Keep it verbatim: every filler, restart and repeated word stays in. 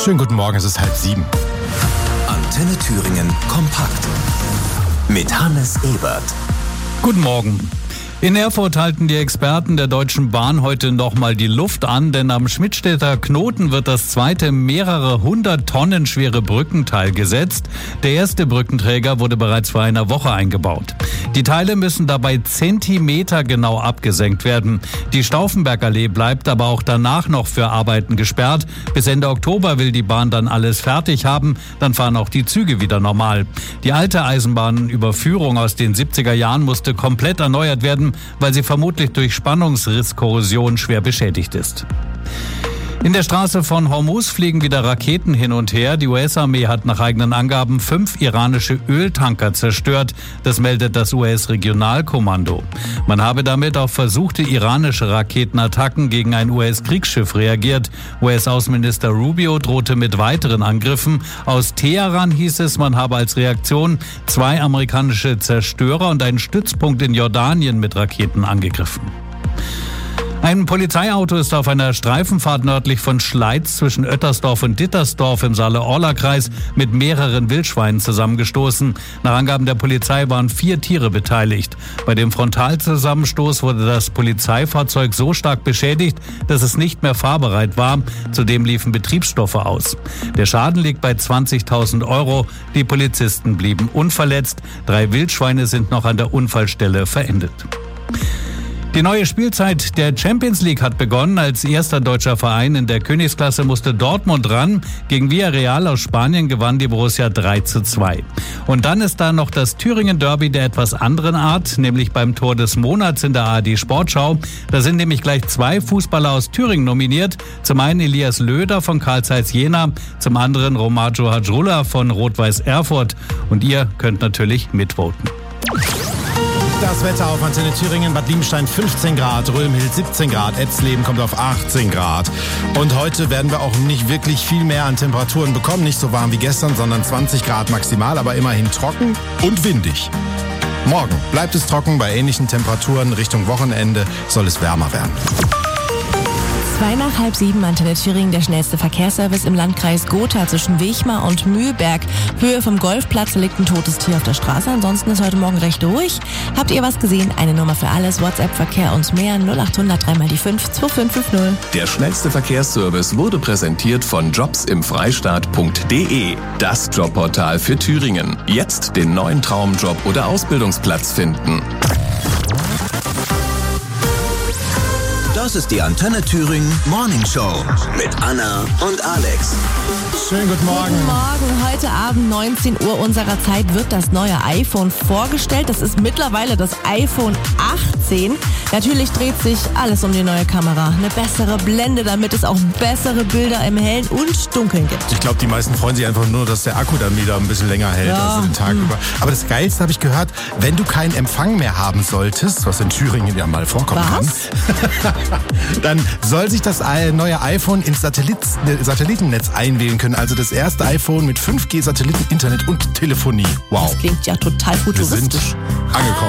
Schönen guten Morgen, es ist halb sieben. Antenne Thüringen kompakt mit Hannes Ebert. Guten Morgen. In Erfurt halten die Experten der Deutschen Bahn heute nochmal die Luft an, denn am Schmidtstedter Knoten wird das zweite mehrere hundert Tonnen schwere Brückenteil gesetzt. Der erste Brückenträger wurde bereits vor einer Woche eingebaut. Die Teile müssen dabei Zentimeter genau abgesenkt werden. Die Stauffenbergallee bleibt aber auch danach noch für Arbeiten gesperrt. Bis Ende Oktober will die Bahn dann alles fertig haben. Dann fahren auch die Züge wieder normal. Die alte Eisenbahnüberführung aus den siebziger Jahren musste komplett erneuert werden, weil sie vermutlich durch Spannungsrisskorrosion schwer beschädigt ist. In der Straße von Hormuz fliegen wieder Raketen hin und her. Die U S-Armee hat nach eigenen Angaben fünf iranische Öltanker zerstört. Das meldet das U S-Regionalkommando. Man habe damit auf versuchte iranische Raketenattacken gegen ein U S-Kriegsschiff reagiert. U S-Außenminister Rubio drohte mit weiteren Angriffen. Aus Teheran hieß es, man habe als Reaktion zwei amerikanische Zerstörer und einen Stützpunkt in Jordanien mit Raketen angegriffen. Ein Polizeiauto ist auf einer Streifenfahrt nördlich von Schleiz zwischen Oettersdorf und Dittersdorf im Saale-Orla-Kreis mit mehreren Wildschweinen zusammengestoßen. Nach Angaben der Polizei waren vier Tiere beteiligt. Bei dem Frontalzusammenstoß wurde das Polizeifahrzeug so stark beschädigt, dass es nicht mehr fahrbereit war. Zudem liefen Betriebsstoffe aus. Der Schaden liegt bei zwanzigtausend Euro. Die Polizisten blieben unverletzt. Drei Wildschweine sind noch an der Unfallstelle verendet. Die neue Spielzeit der Champions League hat begonnen. Als erster deutscher Verein in der Königsklasse musste Dortmund ran. Gegen Villarreal aus Spanien gewann die Borussia drei zu zwei. Und dann ist da noch das Thüringen-Derby der etwas anderen Art, nämlich beim Tor des Monats in der A R D Sportschau. Da sind nämlich gleich zwei Fußballer aus Thüringen nominiert. Zum einen Elias Löder von Carl Zeiss Jena, zum anderen Romaggio Hadrullah von Rot-Weiß Erfurt. Und ihr könnt natürlich mitvoten. Das Wetter auf Antenne Thüringen: Bad Liebenstein fünfzehn Grad, Römhild siebzehn Grad, Etzleben kommt auf achtzehn Grad. Und heute werden wir auch nicht wirklich viel mehr an Temperaturen bekommen. Nicht so warm wie gestern, sondern zwanzig Grad maximal, aber immerhin trocken und windig. Morgen bleibt es trocken bei ähnlichen Temperaturen. Richtung Wochenende soll es wärmer werden. Zwei nach halb sieben, Antenne Thüringen, der schnellste Verkehrsservice im Landkreis Gotha zwischen Wechmar und Mühlberg. Höhe vom Golfplatz liegt ein totes Tier auf der Straße. Ansonsten ist heute Morgen recht ruhig. Habt ihr was gesehen? Eine Nummer für alles, WhatsApp-Verkehr und mehr. null acht hundert drei mal die fünf zwei fünf fünf null. Der schnellste Verkehrsservice wurde präsentiert von jobs im freistaat punkt de. Das Jobportal für Thüringen. Jetzt den neuen Traumjob oder Ausbildungsplatz finden. Das ist die Antenne Thüringen Morning Show mit Anna und Alex. Schönen guten Morgen. Guten Morgen. Heute Abend neunzehn Uhr unserer Zeit wird das neue iPhone vorgestellt. Das ist mittlerweile das iPhone achtzehn. Natürlich dreht sich alles um die neue Kamera. Eine bessere Blende, damit es auch bessere Bilder im Hellen und Dunkeln gibt. Ich glaube, die meisten freuen sich einfach nur, dass der Akku dann wieder ein bisschen länger hält, Ja. also den Tag Hm. über. Aber das Geilste habe ich gehört, wenn du keinen Empfang mehr haben solltest, was in Thüringen ja mal vorkommen Was? kann, dann soll sich das neue iPhone ins Satellit, Satellitennetz einwählen können. Also das erste iPhone mit fünf G Satelliten, Internet und Telefonie. Wow. Das klingt ja total Wir sind futuristisch. angekommen.